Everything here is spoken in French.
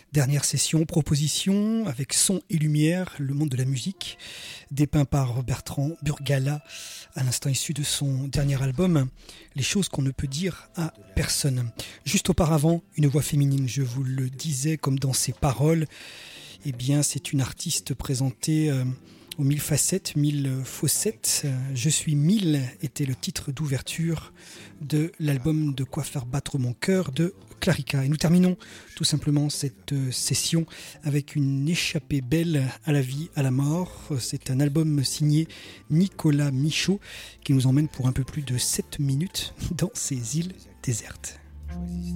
Dernière session, proposition avec son et lumière, le monde de la musique, dépeint par Bertrand Burgala, à l'instant issu de son dernier album, Les choses qu'on ne peut dire à personne. Juste auparavant, une voix féminine, je vous le disais, comme dans ses paroles, eh bien c'est une artiste présentée aux 1000 facettes, 1000 fossettes. Je suis 1000 était le titre d'ouverture de l'album De quoi faire battre mon cœur de Clarica. Et nous terminons tout simplement cette session avec une échappée belle à la vie, à la mort. C'est un album signé Nicolas Michaud qui nous emmène pour un peu plus de 7 minutes dans ces îles désertes.